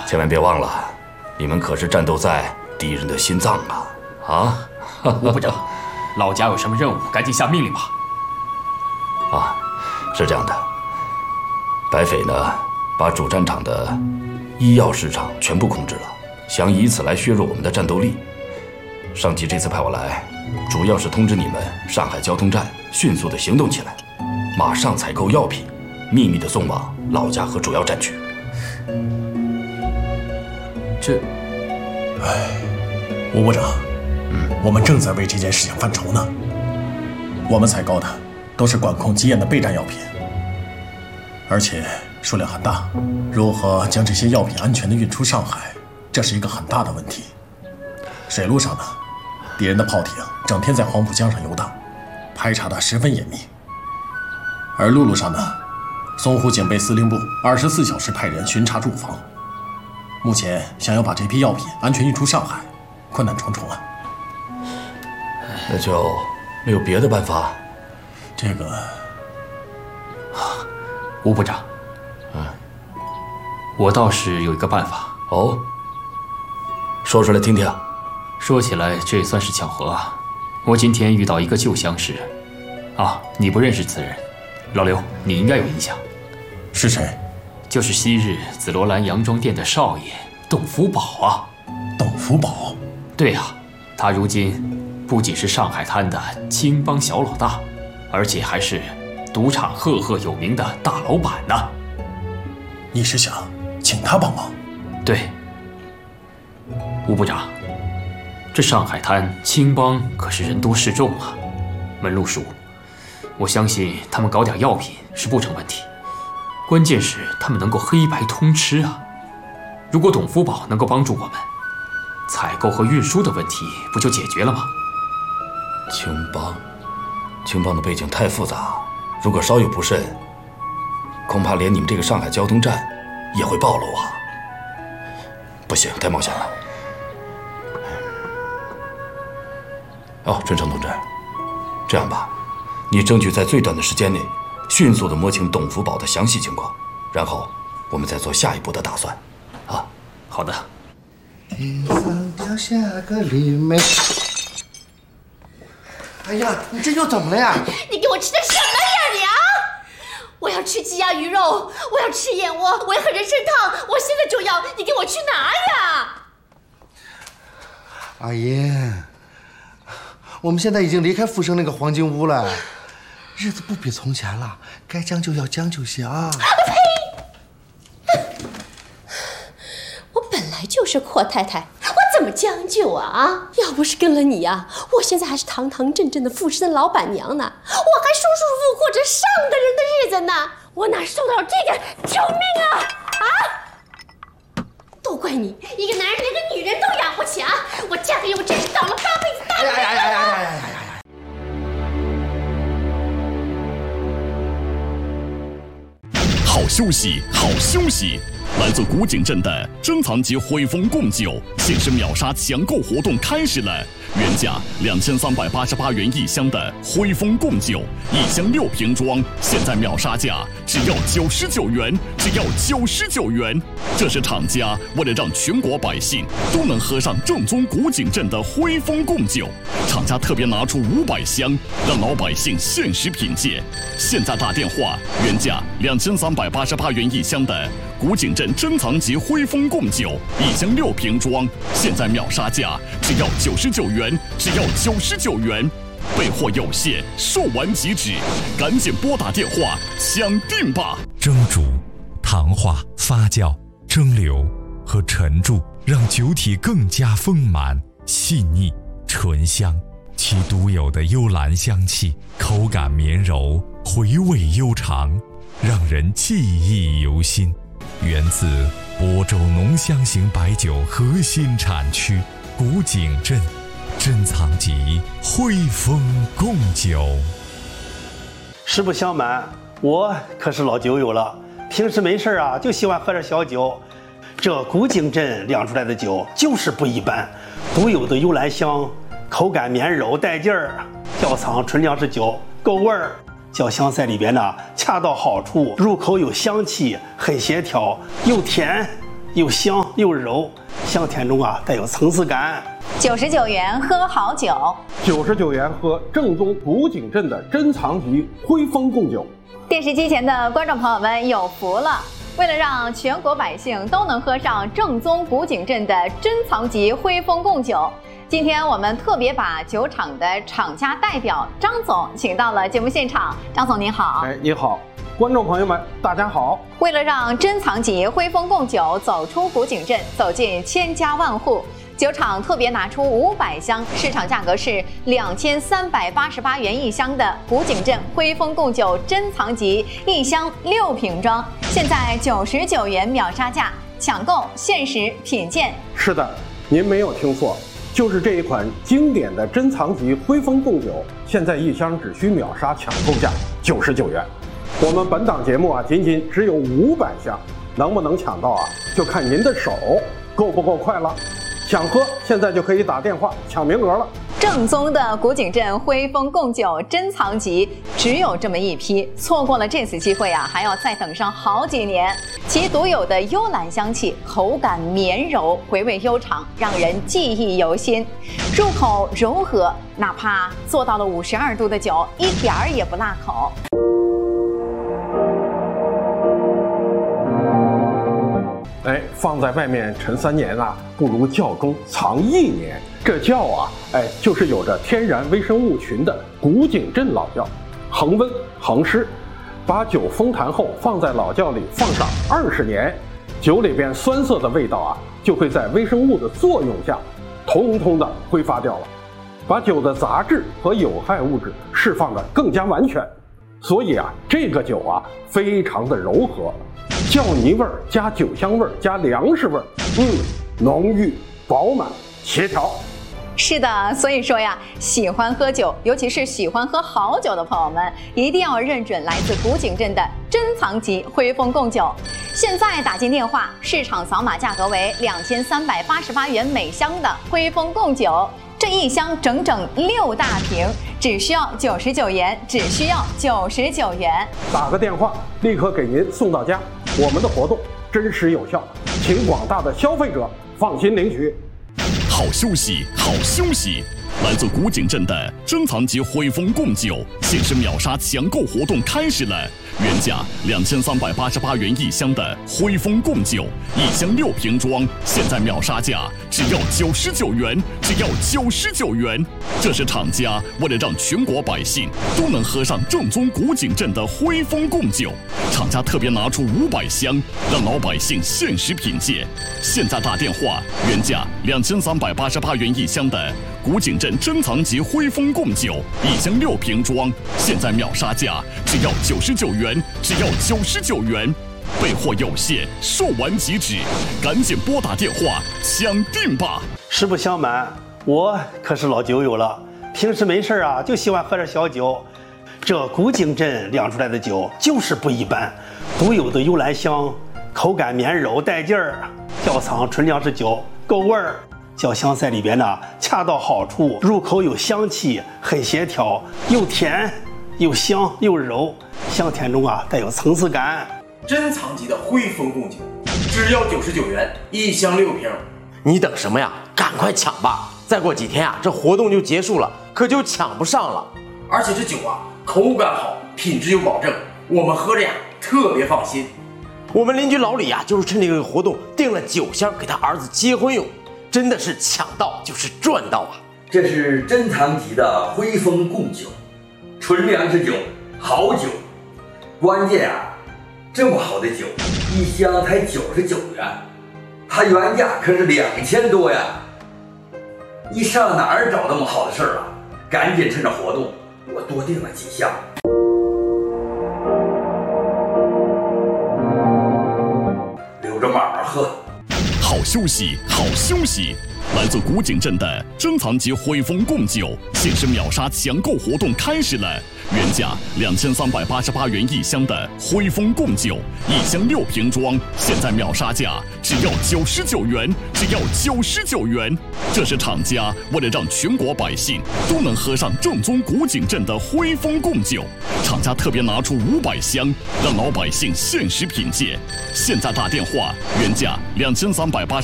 千万别忘了，你们可是战斗在敌人的心脏啊！啊， 吴部长，老家有什么任务，赶紧下命令吧。 啊，是这样的，白匪呢，把主战场的医药市场全部控制了，想以此来削弱我们的战斗力。上级这次派我来，主要是通知你们上海交通站迅速的行动起来，马上采购药品，秘密的送往老家和主要战区。 吴部长，我们正在为这件事情犯愁呢。我们采购的都是管控极严的备战药品，而且数量很大，如何将这些药品安全地运出上海，这是一个很大的问题。水路上呢，敌人的炮艇整天在黄浦江上游荡，排查得十分严密；而陆路上呢，淞沪警备司令部24小时派人巡查驻防。目前想要把这批药品安全运出上海，困难重重啊。 那就没有别的办法？ 这个， 吴部长，我倒是有一个办法。 哦，说出来听听。 说起来，这也算是巧合啊。我今天遇到一个旧相识，你不认识此人，老刘，你应该有印象。 是谁？ 就是昔日紫罗兰洋装店的少爷董福宝啊。 董福宝？ 对啊，他如今不仅是上海滩的青帮小老大，而且还是赌场赫赫有名的大老板呢。 你是想请他帮忙？ 对，吴部长，这上海滩青帮可是人多势众啊，门路熟，我相信他们搞点药品是不成问题。关键是他们能够黑白通吃啊！如果董福宝能够帮助我们，采购和运输的问题不就解决了吗？ 青帮的背景太复杂，如果稍有不慎，恐怕连你们这个上海交通站也会暴露啊！不行，太冒险了。哦，春生同志，这样吧，你争取在最短的时间内迅速地摸清董福宝的详细情况，然后我们再做下一步的打算。啊， 好的。 天上掉下个绿莓。哎呀，你这又怎么了呀？ 你给我吃的什么呀你啊！我要吃鸡鸭鱼肉，我要吃燕窝，我要喝人参汤，我现在就要，你给我去拿呀！ 阿姨，我们现在已经离开富生那个黄金屋了，日子不比从前了，该将就要将就些啊！ 呸！我本来就是阔太太，我怎么将就啊？要不是跟了你呀，我现在还是堂堂正正的富生老板娘呢，我还舒舒服服过着上等人的日子呢，我哪受得了这个？救命啊！啊！都怪你，一个男人连个女人都养不起啊！我嫁给你，我真是倒了8辈子大霉了！ 好休息，好休息！来自古井镇的珍藏级汇丰贡酒限时秒杀抢购活动开始了，原价2388元一箱的汇丰贡酒，1箱6瓶装，现在秒杀价只要99元，只要99元。这是厂家为了让全国百姓都能喝上正宗古井镇的汇丰贡酒，厂家特别拿出500箱，让老百姓限时品鉴。现在打电话，原价2388元一箱的古井镇珍藏级汇丰贡酒，1箱6瓶装，现在秒杀价只要99元，只要99元。备货有限，售完即止，赶紧拨打电话抢订吧！ 蒸煮、糖化、发酵、蒸馏和陈铸，让酒体更加丰满、细腻、醇香。其独有的幽兰香气，口感绵柔，回味悠长，让人记忆犹新。源自亳州浓香型白酒核心产区古井镇珍藏级汇丰贡酒。 实不相瞒，我可是老酒友了，平时没事啊就喜欢喝点小酒。这古井镇酿出来的酒就是不一般，独有的幽兰香，口感绵柔带劲儿，窖藏纯粮食酒，够味儿。酱香在里边呢，恰到好处，入口有香气，很协调，又甜又香又柔，香甜中啊带有层次感。 99元喝好酒 ，99元喝正宗古井镇的珍藏级徽丰贡酒。 电视机前的观众朋友们有福了！为了让全国百姓都能喝上正宗古井镇的珍藏级徽丰贡酒，今天我们特别把酒厂的厂家代表张总请到了节目现场。张总您好。 你好，观众朋友们大家好。 为了让珍藏级徽丰贡酒走出古井镇，走进千家万户，酒厂特别拿出500箱，市场价格是2388元一箱的古井镇徽丰贡酒珍藏级，1箱6瓶装，现在99元秒杀价，抢购限时品鉴。 是的，您没有听错，就是这一款经典的珍藏级徽丰贡酒，现在1箱只需秒杀抢购价99元。我们本档节目啊，仅只有500箱，能不能抢到啊，就看您的手够不够快了。想喝，现在就可以打电话抢名额了。 正宗的古井镇徽丰贡酒珍藏级只有这么一批，错过了这次机会啊，还要再等上好几年。其独有的幽兰香气，口感绵柔，回味悠长，让人记忆犹新。入口柔和，哪怕做到了52度的酒，一点儿也不辣口。 放在外面陈3年啊，不如窖中藏1年。这窖啊，就是有着天然微生物群的古井镇老窖，恒温恒湿，把酒封坛后放在老窖里放上20年，酒里边酸涩的味道啊，就会在微生物的作用下，通通的挥发掉了，把酒的杂质和有害物质释放得更加完全。所以啊，这个酒啊，非常的柔和。窖泥味儿加酒香味儿加粮食味儿，浓郁饱满协调。 是的，所以说呀，喜欢喝酒，尤其是喜欢喝好酒的朋友们，一定要认准来自古井镇的珍藏级徽丰贡酒。现在打进电话，市场扫码价格为2388元每箱的徽丰贡酒，这1箱整整6大瓶，只需要99元，只需要99元。 打个电话，立刻给您送到家。我们的活动真实有效，请广大的消费者放心领取。 好休息，好休息！来自古井镇的珍藏级徽丰贡酒限时秒杀抢购活动开始了，原价2388元1箱的徽丰贡酒，1箱6瓶装，现在秒杀价只要99元，只要99元。这是厂家为了让全国百姓都能喝上正宗古井镇的徽丰贡酒，厂家特别拿出500箱，让老百姓限时品鉴。现在打电话，原价2388元1箱的古井镇珍藏级徽丰贡酒，1箱6瓶装，现在秒杀价只要99元，只要99元。备货有限，售完即止，赶紧拨打电话抢订吧！ 实不相瞒，我可是老酒友了，平时没事啊就喜欢喝点小酒。这古井镇酿出来的酒就是不一般，独有的幽兰香，口感绵柔带劲儿，窖藏纯粮食酒，够味儿。酒香在里边呢，恰到好处，入口有香气，很协调，又甜又香又柔，香甜中啊带有层次感。 珍藏级的徽丰贡酒，只要99元，1箱6瓶。 你等什么呀？赶快抢吧！再过几天啊，这活动就结束了，可就抢不上了。 而且这酒啊，口感好，品质有保证，我们喝着呀特别放心。 我们邻居老李啊，就是趁这个活动订了9箱给他儿子结婚用，真的是抢到就是赚到啊！ 这是珍藏级的徽丰贡酒，纯粮食酒，好酒。关键啊，这么好的酒，1箱才99元，它原价可是2000多呀！你上哪儿找那么好的事儿啊？赶紧趁着活动，我多订了几箱。留着慢慢喝。 好休息，好休息！ 来自古井镇的珍藏级汇丰贡酒限时秒杀抢购活动开始了，原价2388元1箱的汇丰贡酒，1箱6瓶装，现在秒杀价只要99元，只要99元。这是厂家为了让全国百姓都能喝上正宗古井镇的汇丰贡酒，厂家特别拿出500箱，让老百姓限时品鉴。现在打电话，原价2388